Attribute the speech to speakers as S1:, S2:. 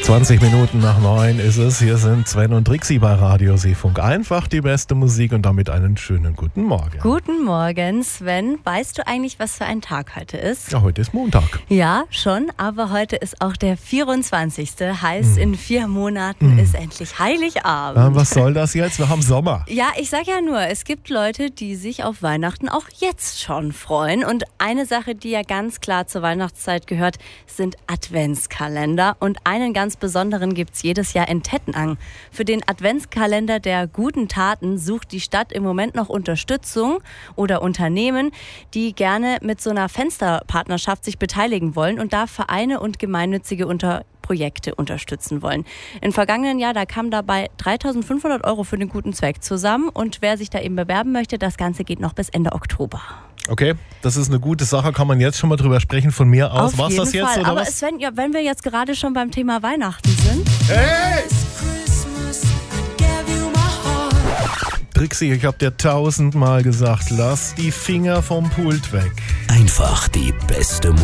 S1: 20 Minuten nach 9 ist es. Hier sind Sven und Trixi bei Radio Seefunk. Einfach die beste Musik und damit einen schönen guten Morgen.
S2: Guten Morgen, Sven. Weißt du eigentlich, was für ein Tag heute ist?
S1: Ja, heute ist Montag.
S2: Ja, schon, aber heute ist auch der 24. Heißt, in 4 Monaten ist endlich Heiligabend.
S1: Was soll das jetzt? Wir haben Sommer.
S2: Ja, ich sag ja nur, es gibt Leute, die sich auf Weihnachten auch jetzt schon freuen. Und eine Sache, die ja ganz klar zur Weihnachtszeit gehört, sind Adventskalender. Und einen ganz besonderen gibt's jedes Jahr in Tettenang. Für den Adventskalender der guten Taten sucht die Stadt im Moment noch Unterstützung oder Unternehmen, die gerne mit so einer Fensterpartnerschaft sich beteiligen wollen und da Vereine und gemeinnützige Projekte unterstützen wollen. Im vergangenen Jahr, da kamen dabei 3.500 € für den guten Zweck zusammen und wer sich da eben bewerben möchte, das Ganze geht noch bis Ende Oktober.
S1: Okay, das ist eine gute Sache. Kann man jetzt schon mal drüber sprechen von mir aus?
S2: Auf jeden
S1: das jetzt
S2: Fall.
S1: oder
S2: Aber
S1: was?
S2: Sven, ja, wenn wir jetzt gerade schon beim Thema Weihnachten sind.
S1: Hey! Trixi, ich hab dir 1000-mal gesagt, lass die Finger vom Pult weg.
S3: Einfach die beste